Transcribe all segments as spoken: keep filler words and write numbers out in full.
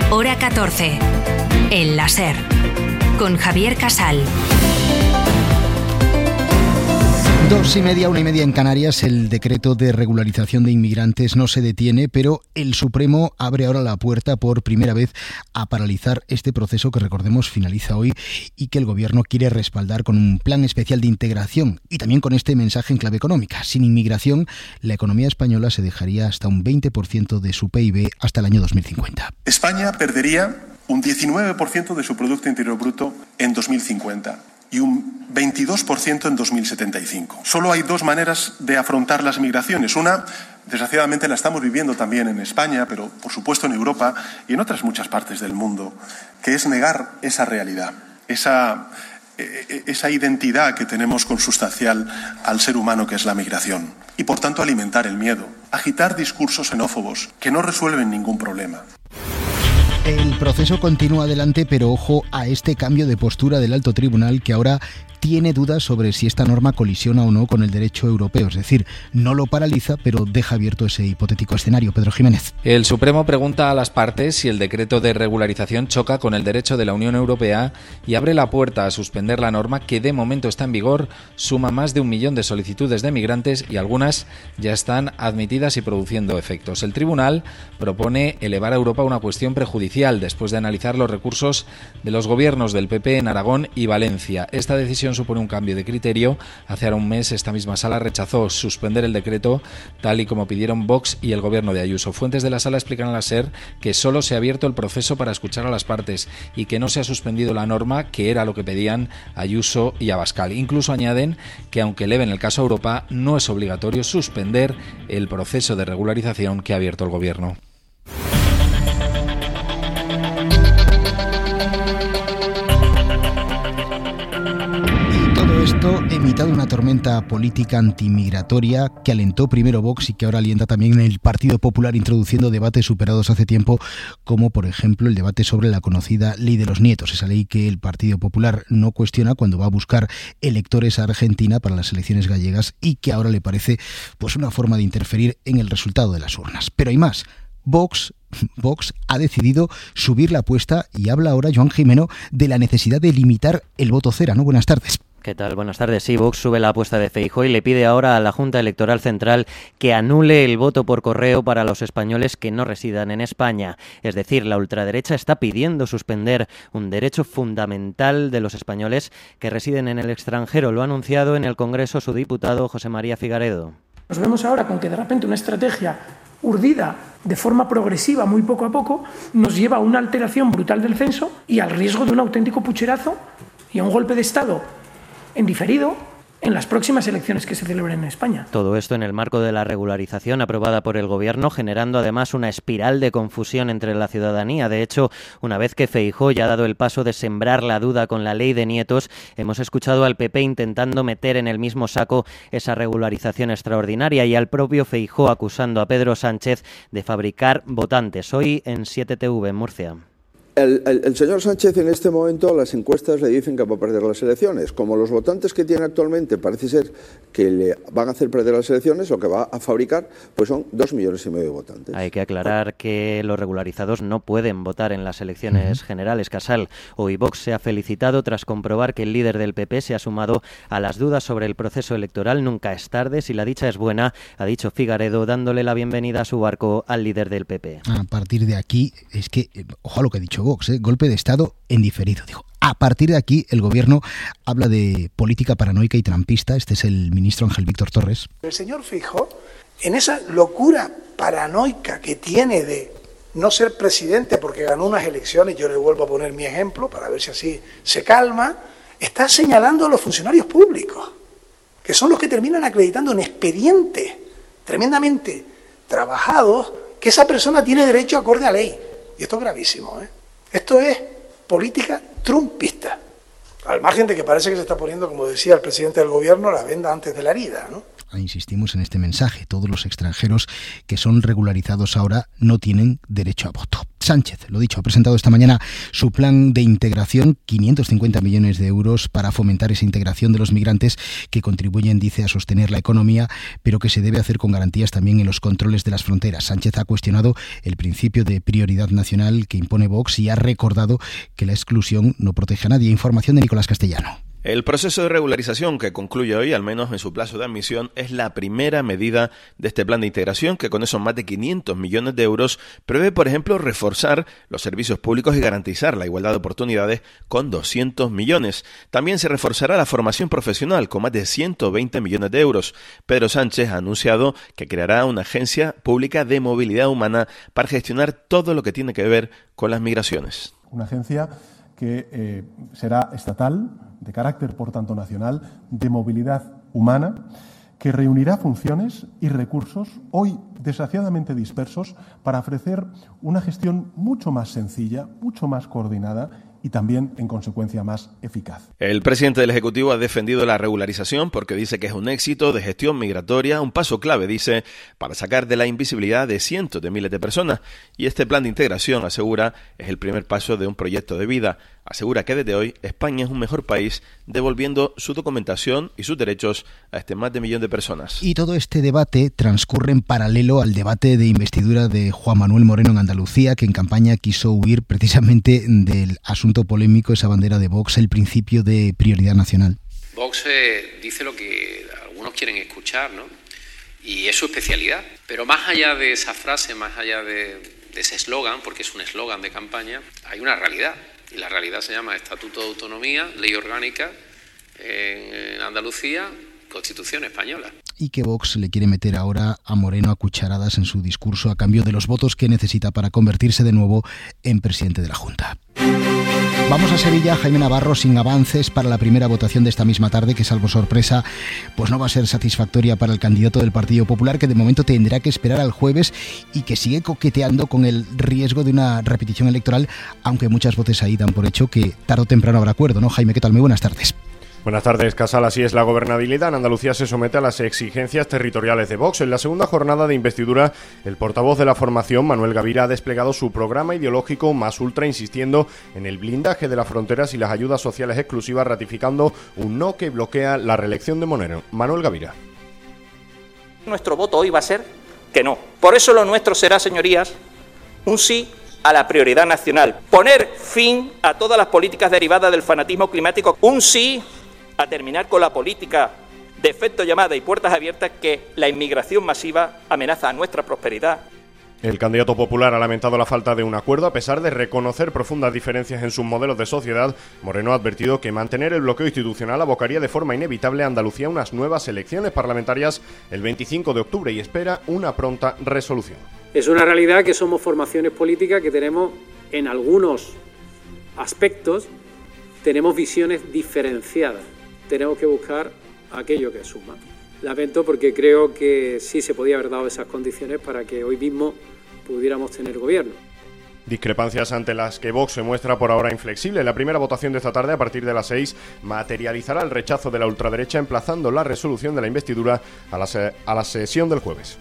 Hora catorce. El láser. Con Javier Casal. Dos y media, una y media en Canarias. El decreto de regularización de inmigrantes no se detiene, pero el Supremo abre ahora la puerta por primera vez a paralizar este proceso que, recordemos, finaliza hoy y que el Gobierno quiere respaldar con un plan especial de integración y también con este mensaje en clave económica. Sin inmigración, la economía española se dejaría hasta un veinte por ciento de su P I B hasta el año dos mil cincuenta. España perdería un diecinueve por ciento de su Producto Interior Bruto en dos mil cincuenta. Y un veintidós por ciento en dos mil setenta y cinco. Solo hay dos maneras de afrontar las migraciones. Una, desgraciadamente, la estamos viviendo también en España, pero por supuesto en Europa y en otras muchas partes del mundo, que es negar esa realidad, esa, esa identidad que tenemos consustancial al ser humano que es la migración. Y por tanto alimentar el miedo, agitar discursos xenófobos que no resuelven ningún problema. El proceso continúa adelante, pero ojo a este cambio de postura del Alto Tribunal, que ahora tiene dudas sobre si esta norma colisiona o no con el derecho europeo. Es decir, no lo paraliza, pero deja abierto ese hipotético escenario. Pedro Jiménez. El Supremo pregunta a las partes si el decreto de regularización choca con el derecho de la Unión Europea y abre la puerta a suspender la norma que de momento está en vigor, suma más de un millón de solicitudes de migrantes y algunas ya están admitidas y produciendo efectos. El Tribunal propone elevar a Europa una cuestión prejudicial después de analizar los recursos de los gobiernos del P P en Aragón y Valencia. Esta decisión supone un cambio de criterio. Hace ahora un mes esta misma sala rechazó suspender el decreto tal y como pidieron Vox y el gobierno de Ayuso. Fuentes de la sala explican a la SER que solo se ha abierto el proceso para escuchar a las partes y que no se ha suspendido la norma, que era lo que pedían Ayuso y Abascal. Incluso añaden que aunque eleven el caso a Europa, no es obligatorio suspender el proceso de regularización que ha abierto el gobierno. Esto en mitad de una tormenta política antimigratoria que alentó primero Vox y que ahora alienta también el Partido Popular, introduciendo debates superados hace tiempo, como por ejemplo el debate sobre la conocida Ley de los Nietos, esa ley que el Partido Popular no cuestiona cuando va a buscar electores a Argentina para las elecciones gallegas y que ahora le parece pues una forma de interferir en el resultado de las urnas. Pero hay más. Vox, Vox ha decidido subir la apuesta y habla ahora Joan Gimeno de la necesidad de limitar el voto cera, ¿no? Buenas tardes. ¿Qué tal? Buenas tardes. Sí, Vox sube la apuesta de Feijóo y le pide ahora a la Junta Electoral Central que anule el voto por correo para los españoles que no residan en España. Es decir, la ultraderecha está pidiendo suspender un derecho fundamental de los españoles que residen en el extranjero. Lo ha anunciado en el Congreso su diputado José María Figaredo. Nos vemos ahora con que de repente una estrategia urdida de forma progresiva, muy poco a poco, nos lleva a una alteración brutal del censo y al riesgo de un auténtico pucherazo y a un golpe de Estado en diferido en las próximas elecciones que se celebren en España. Todo esto en el marco de la regularización aprobada por el Gobierno, generando además una espiral de confusión entre la ciudadanía. De hecho, una vez que Feijóo ya ha dado el paso de sembrar la duda con la ley de nietos, hemos escuchado al P P intentando meter en el mismo saco esa regularización extraordinaria y al propio Feijóo acusando a Pedro Sánchez de fabricar votantes. Hoy en siete T V en Murcia. El, el, el señor Sánchez en este momento las encuestas le dicen que va a perder las elecciones. Como los votantes que tiene actualmente parece ser que le van a hacer perder las elecciones, lo que va a fabricar pues son dos millones y medio de votantes. Hay que aclarar que los regularizados no pueden votar en las elecciones generales. Casal, hoy Vox se ha felicitado tras comprobar que el líder del P P se ha sumado a las dudas sobre el proceso electoral. Nunca es tarde, si la dicha es buena, ha dicho Figaredo, dándole la bienvenida a su barco al líder del P P. A partir de aquí, es que, ojo a lo que ha dicho Vox, ¿eh? Golpe de Estado en diferido. Digo, a partir de aquí el Gobierno habla de política paranoica y trampista. Este es el ministro Ángel Víctor Torres. El señor Feijóo, en esa locura paranoica que tiene de no ser presidente porque ganó unas elecciones, yo le vuelvo a poner mi ejemplo para ver si así se calma, está señalando a los funcionarios públicos, que son los que terminan acreditando en expedientes tremendamente trabajados que esa persona tiene derecho acorde a ley. Y esto es gravísimo, ¿eh? Esto es política trumpista. Al margen de que parece que se está poniendo, como decía el presidente del gobierno, la venda antes de la herida, ¿no? Insistimos en este mensaje. Todos los extranjeros que son regularizados ahora no tienen derecho a voto. Sánchez, lo dicho, ha presentado esta mañana su plan de integración, quinientos cincuenta millones de euros para fomentar esa integración de los migrantes que contribuyen, dice, a sostener la economía, pero que se debe hacer con garantías también en los controles de las fronteras. Sánchez ha cuestionado el principio de prioridad nacional que impone Vox y ha recordado que la exclusión no protege a nadie. Información de Nicolás Castellano. El proceso de regularización que concluye hoy, al menos en su plazo de admisión, es la primera medida de este plan de integración que con esos más de quinientos millones de euros prevé, por ejemplo, reforzar los servicios públicos y garantizar la igualdad de oportunidades con doscientos millones. También se reforzará la formación profesional con más de ciento veinte millones de euros. Pedro Sánchez ha anunciado que creará una agencia pública de movilidad humana para gestionar todo lo que tiene que ver con las migraciones. Una agencia que eh, será estatal, de carácter, por tanto, nacional, de movilidad humana, que reunirá funciones y recursos, hoy desgraciadamente dispersos, para ofrecer una gestión mucho más sencilla, mucho más coordinada y también, en consecuencia, más eficaz. El presidente del Ejecutivo ha defendido la regularización porque dice que es un éxito de gestión migratoria, un paso clave, dice, para sacar de la invisibilidad de cientos de miles de personas. Y este plan de integración, asegura, es el primer paso de un proyecto de vida. Asegura que desde hoy España es un mejor país, devolviendo su documentación y sus derechos a este más de millón de personas. Y todo este debate transcurre en paralelo al debate de investidura de Juan Manuel Moreno en Andalucía, que en campaña quiso huir precisamente del asunto polémico, esa bandera de Vox, el principio de prioridad nacional. Vox eh, dice lo que algunos quieren escuchar, ¿no? Y es su especialidad. Pero más allá de esa frase, más allá de, de ese eslogan, porque es un eslogan de campaña, hay una realidad. Y la realidad se llama Estatuto de Autonomía, Ley Orgánica en Andalucía, Constitución Española. Y que Vox le quiere meter ahora a Moreno a cucharadas en su discurso a cambio de los votos que necesita para convertirse de nuevo en presidente de la Junta. Vamos a Sevilla. Jaime Navarro, sin avances para la primera votación de esta misma tarde, que salvo sorpresa, pues no va a ser satisfactoria para el candidato del Partido Popular, que de momento tendrá que esperar al jueves y que sigue coqueteando con el riesgo de una repetición electoral, aunque muchas voces ahí dan por hecho que tarde o temprano habrá acuerdo, ¿no? Jaime, ¿qué tal? Muy buenas tardes. Buenas tardes, Casal. Así es la gobernabilidad. En Andalucía se somete a las exigencias territoriales de Vox. En la segunda jornada de investidura, el portavoz de la formación, Manuel Gavira, ha desplegado su programa ideológico más ultra, insistiendo en el blindaje de las fronteras y las ayudas sociales exclusivas, ratificando un no que bloquea la reelección de Moreno. Manuel Gavira. Nuestro voto hoy va a ser que no. Por eso lo nuestro será, señorías, un sí a la prioridad nacional. Poner fin a todas las políticas derivadas del fanatismo climático. Un sí a terminar con la política de efecto llamada y puertas abiertas, que la inmigración masiva amenaza a nuestra prosperidad. El candidato popular ha lamentado la falta de un acuerdo. A pesar de reconocer profundas diferencias en sus modelos de sociedad, Moreno ha advertido que mantener el bloqueo institucional abocaría de forma inevitable a Andalucía a unas nuevas elecciones parlamentarias el veinticinco de octubre y espera una pronta resolución. Es una realidad que somos formaciones políticas que tenemos, en algunos aspectos, tenemos visiones diferenciadas. Tenemos que buscar aquello que suma. Lamento porque creo que sí se podía haber dado esas condiciones para que hoy mismo pudiéramos tener gobierno. Discrepancias ante las que Vox se muestra por ahora inflexible. La primera votación de esta tarde, a partir de las seis, materializará el rechazo de la ultraderecha, emplazando la resolución de la investidura a la, se- a la sesión del jueves.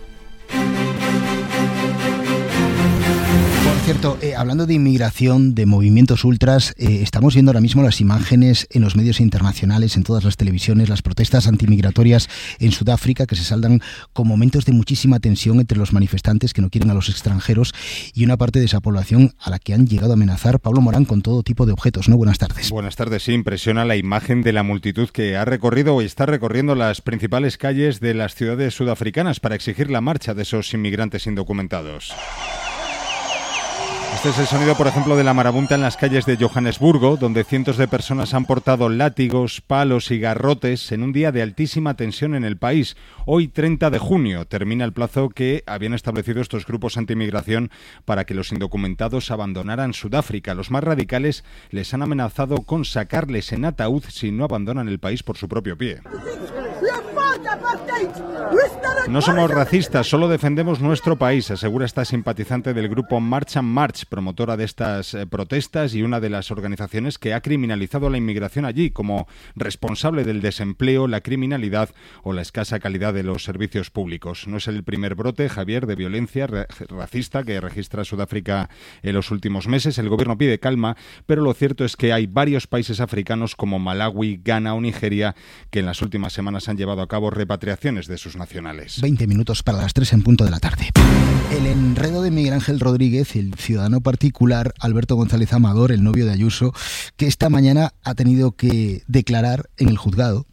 Cierto, eh, hablando de inmigración, de movimientos ultras, eh, estamos viendo ahora mismo las imágenes en los medios internacionales, en todas las televisiones, las protestas antimigratorias en Sudáfrica, que se saldan con momentos de muchísima tensión entre los manifestantes que no quieren a los extranjeros y una parte de esa población a la que han llegado a amenazar, Pablo Morán, con todo tipo de objetos, ¿no? Buenas tardes. Buenas tardes, sí, impresiona la imagen de la multitud que ha recorrido o está recorriendo las principales calles de las ciudades sudafricanas para exigir la marcha de esos inmigrantes indocumentados. Este es el sonido, por ejemplo, de la marabunta en las calles de Johannesburgo, donde cientos de personas han portado látigos, palos y garrotes en un día de altísima tensión en el país. Hoy, treinta de junio, termina el plazo que habían establecido estos grupos anti-inmigración para que los indocumentados abandonaran Sudáfrica. Los más radicales les han amenazado con sacarles en ataúd si no abandonan el país por su propio pie. No somos racistas, solo defendemos nuestro país, asegura esta simpatizante del grupo March and March, promotora de estas eh, protestas y una de las organizaciones que ha criminalizado la inmigración allí como responsable del desempleo, la criminalidad o la escasa calidad de los servicios públicos. No es el primer brote, Javier, de violencia ra- racista que registra Sudáfrica en los últimos meses. El gobierno pide calma, pero lo cierto es que hay varios países africanos como Malawi, Ghana o Nigeria que en las últimas semanas han llevado a cabo repatriaciones de sus nacionales. veinte minutos para las tres en punto de la tarde. El enredo de Miguel Ángel Rodríguez, el ciudadano particular Alberto González Amador, el novio de Ayuso, que esta mañana ha tenido que declarar en el juzgado.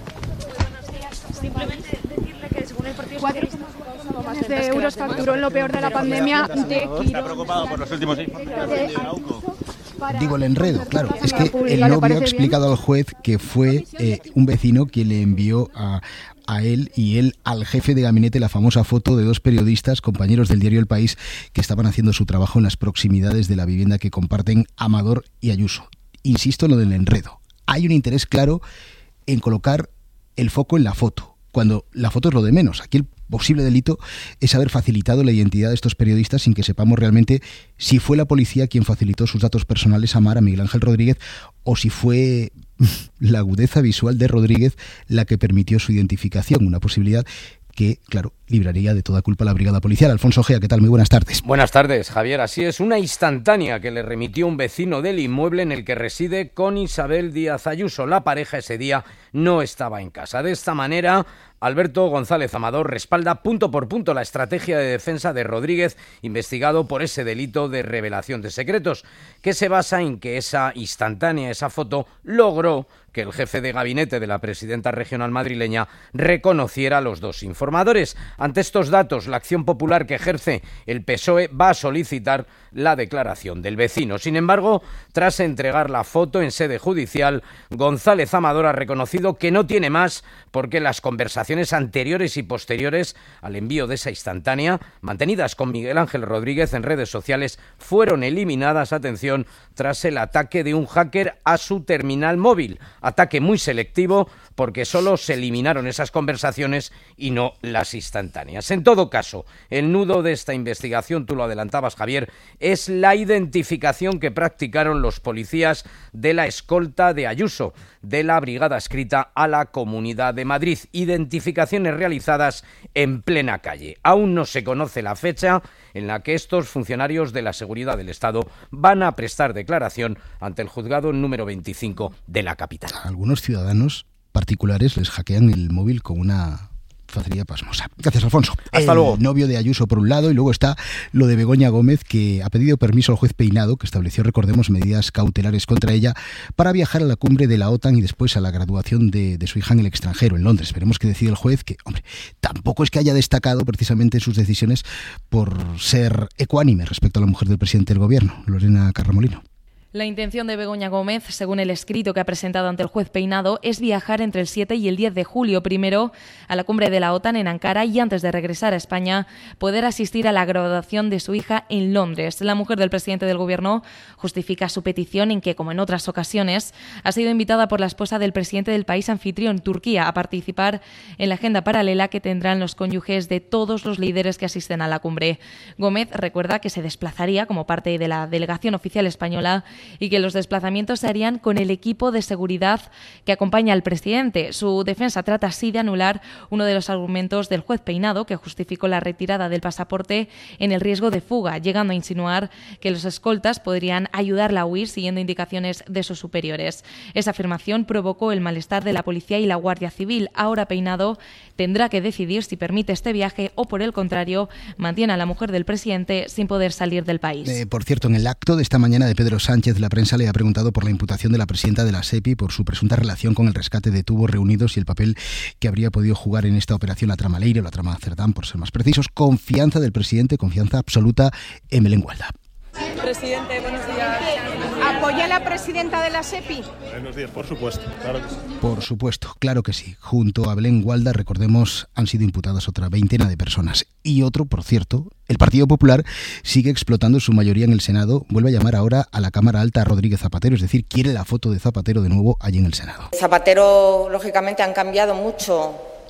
Simplemente decirle que según el Partido Socialista millones de euros facturó en lo peor de la pandemia de ¿Está preocupado por los últimos informes de AUCO? Digo, el enredo, claro, es que el novio ha explicado al juez que fue eh, un vecino quien le envió a, a él y él al jefe de gabinete la famosa foto de dos periodistas, compañeros del diario El País, que estaban haciendo su trabajo en las proximidades de la vivienda que comparten Amador y Ayuso. Insisto en lo del enredo. Hay un interés claro en colocar el foco en la foto, cuando la foto es lo de menos. Aquí el posible delito es haber facilitado la identidad de estos periodistas sin que sepamos realmente si fue la policía quien facilitó sus datos personales a Mar, a Miguel Ángel Rodríguez, o si fue la agudeza visual de Rodríguez la que permitió su identificación, una posibilidad que, claro, libraría de toda culpa a la brigada policial. Alfonso Gea, ¿qué tal? Muy buenas tardes. Buenas tardes, Javier. Así es, una instantánea que le remitió un vecino del inmueble en el que reside con Isabel Díaz Ayuso. La pareja ese día no estaba en casa. De esta manera, Alberto González Amador respalda punto por punto la estrategia de defensa de Rodríguez, investigado por ese delito de revelación de secretos, que se basa en que esa instantánea, esa foto, logró que el jefe de gabinete de la presidenta regional madrileña reconociera a los dos informadores. Ante estos datos, la acción popular que ejerce el P S O E va a solicitar la declaración del vecino. Sin embargo, tras entregar la foto en sede judicial, González Amador ha reconocido que no tiene más porque las conversaciones anteriores y posteriores al envío de esa instantánea, mantenidas con Miguel Ángel Rodríguez en redes sociales, fueron eliminadas, atención, tras el ataque de un hacker a su terminal móvil. Ataque muy selectivo porque solo se eliminaron esas conversaciones y no las instantáneas. En todo caso, el nudo de esta investigación, tú lo adelantabas, Javier, es la identificación que practicaron los policías de la escolta de Ayuso, de la brigada adscrita a la Comunidad de Madrid. Identificaciones realizadas en plena calle. Aún no se conoce la fecha en la que estos funcionarios de la seguridad del Estado van a prestar declaración ante el juzgado número veinticinco de la capital. A algunos ciudadanos particulares les hackean el móvil con una facilidad pasmosa. Gracias, Alfonso. Hasta el luego. Novio de Ayuso por un lado, y luego está lo de Begoña Gómez, que ha pedido permiso al juez Peinado, que estableció, recordemos, medidas cautelares contra ella para viajar a la cumbre de la OTAN y después a la graduación de, de su hija en el extranjero, en Londres. Veremos qué decide el juez, que, hombre, tampoco es que haya destacado precisamente sus decisiones por ser ecuánime respecto a la mujer del presidente del gobierno, Lorena Carramolino. La intención de Begoña Gómez, según el escrito que ha presentado ante el juez Peinado, es viajar entre el siete y el diez de julio, primero a la cumbre de la OTAN en Ankara y antes de regresar a España poder asistir a la graduación de su hija en Londres. La mujer del presidente del gobierno justifica su petición en que, como en otras ocasiones, ha sido invitada por la esposa del presidente del país anfitrión, Turquía, a participar en la agenda paralela que tendrán los cónyuges de todos los líderes que asisten a la cumbre. Gómez recuerda que se desplazaría como parte de la delegación oficial española y que los desplazamientos se harían con el equipo de seguridad que acompaña al presidente. Su defensa trata así de anular uno de los argumentos del juez Peinado, que justificó la retirada del pasaporte en el riesgo de fuga, llegando a insinuar que los escoltas podrían ayudarla a huir siguiendo indicaciones de sus superiores. Esa afirmación provocó el malestar de la policía y la Guardia Civil. Ahora Peinado tendrá que decidir si permite este viaje o, por el contrario, mantiene a la mujer del presidente sin poder salir del país. Eh, por cierto, en el acto de esta mañana de Pedro Sánchez, la prensa le ha preguntado por la imputación de la presidenta de la SEPI por su presunta relación con el rescate de tubos reunidos y el papel que habría podido jugar en esta operación la trama Leire o la trama Cerdán, por ser más precisos. Confianza del presidente, confianza absoluta en Belén Gualda. Presidente, buenos días. ¿Apoya a la presidenta de la SEPI? Buenos días, por supuesto, claro que sí. Por supuesto, claro que sí. Junto a Belén Gualda, recordemos, han sido imputadas otra veintena de personas. Y otro, por cierto, el Partido Popular sigue explotando su mayoría en el Senado. Vuelve a llamar ahora a la Cámara Alta a Rodríguez Zapatero, es decir, quiere la foto de Zapatero de nuevo allí en el Senado. Zapatero, lógicamente, han cambiado mucho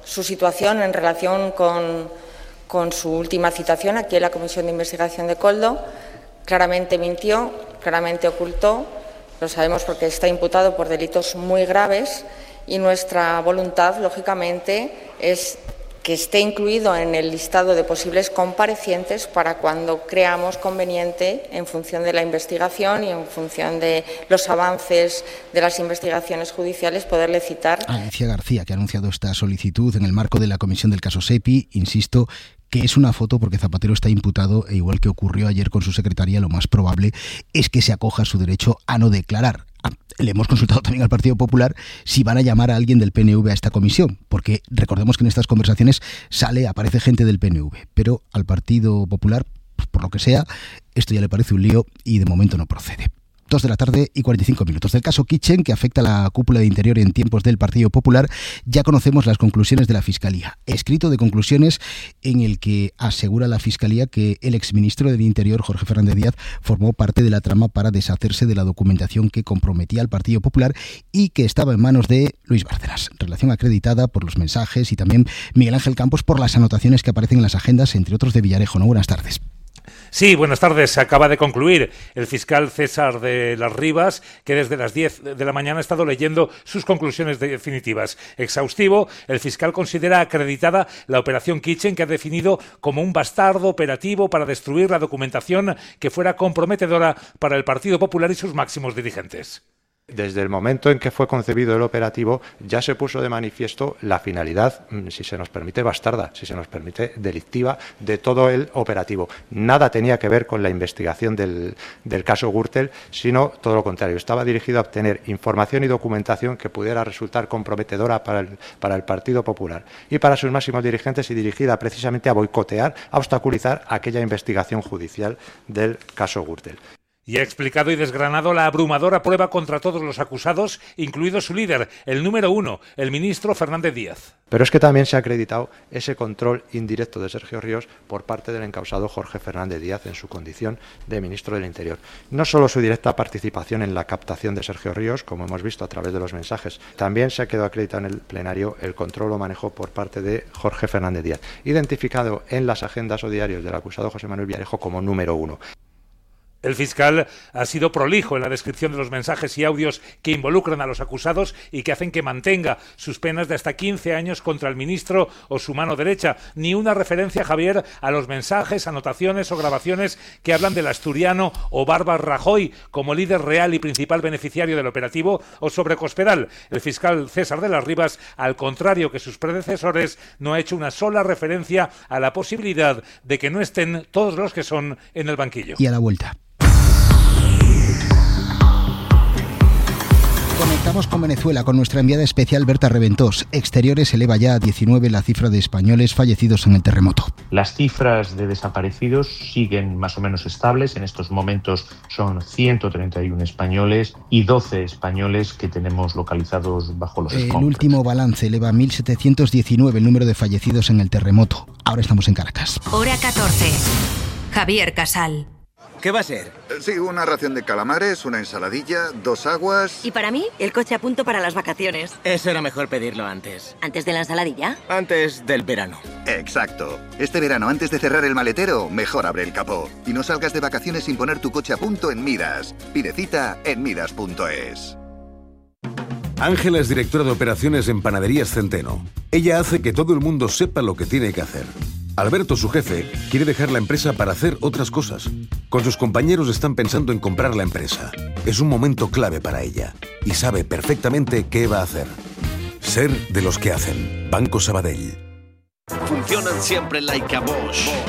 su situación en relación con, con su última citación aquí en la Comisión de Investigación de Koldo. Claramente mintió, claramente ocultó, lo sabemos porque está imputado por delitos muy graves y nuestra voluntad, lógicamente, es que esté incluido en el listado de posibles comparecientes para cuando creamos conveniente, en función de la investigación y en función de los avances de las investigaciones judiciales, poderle citar. Alicia García, que ha anunciado esta solicitud en el marco de la comisión del caso SEPI, insisto, que es una foto porque Zapatero está imputado e igual que ocurrió ayer con su secretaría, lo más probable es que se acoja a su derecho a no declarar. Le hemos consultado también al Partido Popular si van a llamar a alguien del P N V a esta comisión, porque recordemos que en estas conversaciones sale, aparece gente del P N V, pero al Partido Popular, por lo que sea, esto ya le parece un lío y de momento no procede. Dos de la tarde y cuarenta y cinco minutos. Del caso Kitchen, que afecta a la cúpula de Interior en tiempos del Partido Popular, ya conocemos las conclusiones de la Fiscalía. Escrito de conclusiones en el que asegura la Fiscalía que el exministro del Interior, Jorge Fernández Díaz, formó parte de la trama para deshacerse de la documentación que comprometía al Partido Popular y que estaba en manos de Luis Bárcenas. Relación acreditada por los mensajes y también Miguel Ángel Campos por las anotaciones que aparecen en las agendas, entre otros de Villarejo. ¿No? Buenas tardes. Sí, buenas tardes. Se acaba de concluir el fiscal César de las Rivas, que desde las diez de la mañana ha estado leyendo sus conclusiones definitivas. Exhaustivo, el fiscal considera acreditada la operación Kitchen, que ha definido como un bastardo operativo para destruir la documentación que fuera comprometedora para el Partido Popular y sus máximos dirigentes. Desde el momento en que fue concebido el operativo ya se puso de manifiesto la finalidad, si se nos permite bastarda, si se nos permite delictiva, de todo el operativo. Nada tenía que ver con la investigación del, del caso Gürtel, sino todo lo contrario. Estaba dirigido a obtener información y documentación que pudiera resultar comprometedora para el, para el Partido Popular y para sus máximos dirigentes, y dirigida precisamente a boicotear, a obstaculizar aquella investigación judicial del caso Gürtel. Y ha explicado y desgranado la abrumadora prueba contra todos los acusados, incluido su líder, el número uno, el ministro Fernández Díaz. Pero es que también se ha acreditado ese control indirecto de Sergio Ríos por parte del encausado Jorge Fernández Díaz en su condición de ministro del Interior. No solo su directa participación en la captación de Sergio Ríos, como hemos visto a través de los mensajes, también se ha quedado acreditado en el plenario el control o manejo por parte de Jorge Fernández Díaz, identificado en las agendas o diarios del acusado José Manuel Villarejo como número uno. El fiscal ha sido prolijo en la descripción de los mensajes y audios que involucran a los acusados y que hacen que mantenga sus penas de hasta quince años contra el ministro o su mano derecha. Ni una referencia, Javier, a los mensajes, anotaciones o grabaciones que hablan del asturiano o Bárbara Rajoy como líder real y principal beneficiario del operativo, o sobre Cospedal. El fiscal César de las Rivas, al contrario que sus predecesores, no ha hecho una sola referencia a la posibilidad de que no estén todos los que son en el banquillo. Y a la vuelta. Conectamos con Venezuela con nuestra enviada especial Berta Reventós. Exteriores eleva ya a diecinueve la cifra de españoles fallecidos en el terremoto. Las cifras de desaparecidos siguen más o menos estables. En estos momentos son ciento treinta y uno españoles y doce españoles que tenemos localizados bajo los escombros. El último balance eleva a mil setecientos diecinueve el número de fallecidos en el terremoto. Ahora estamos en Caracas. Hora catorce. Javier Casal. ¿Qué va a ser? Sí, una ración de calamares, una ensaladilla, dos aguas... Y para mí, el coche a punto para las vacaciones. Eso era mejor pedirlo antes. ¿Antes de la ensaladilla? Antes del verano. Exacto. Este verano, antes de cerrar el maletero, mejor abre el capó. Y no salgas de vacaciones sin poner tu coche a punto en Midas. Pide cita en midas punto es. Ángela es directora de operaciones en Panaderías Centeno. Ella hace que todo el mundo sepa lo que tiene que hacer. Alberto, su jefe, quiere dejar la empresa para hacer otras cosas. Con sus compañeros están pensando en comprar la empresa. Es un momento clave para ella y sabe perfectamente qué va a hacer. Ser de los que hacen. Banco Sabadell. Funcionan siempre like a Bosch.